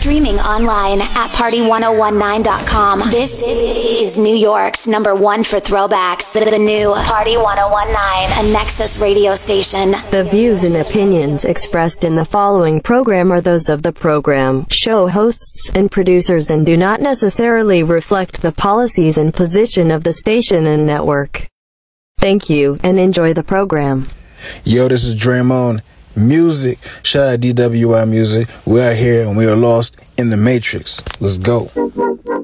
Streaming online at party1019.com. This is New York's #1 for throwbacks. The new Party 1019, a Nexus radio station. The views and opinions expressed in the following program are those of the program, show hosts, and producers and do not necessarily reflect the policies and position of the station and network. Thank you, and enjoy the program. Yo, this is Draymond. Music. Shout out DWI Music. We are here and we are lost in the Matrix. Let's go.